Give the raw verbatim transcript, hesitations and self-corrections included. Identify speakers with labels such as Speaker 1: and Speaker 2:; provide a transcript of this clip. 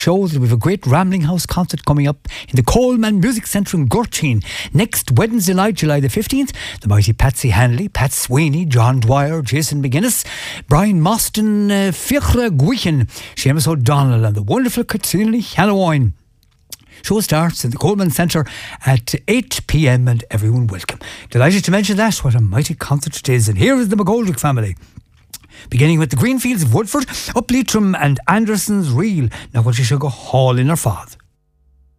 Speaker 1: show that we have a great Rambling House concert coming up in the Coleman Music Centre in Gurteen next Wednesday night, July the fifteenth. The mighty Patsy Hanley, Pat Sweeney, John Dwyer, Jason McGuinness, Brian Moston, uh, Fiachra Gwichen, Seamus O'Donnell and the wonderful Katsina Halloween. Show starts in the Coleman Centre at eight p.m. and everyone welcome. Delighted to mention that. What a mighty concert it is. And here is the McGoldrick family. Beginning with the Greenfields of Woodford, up Leitrim and Anderson's Reel. Now what you shall go haul in her father.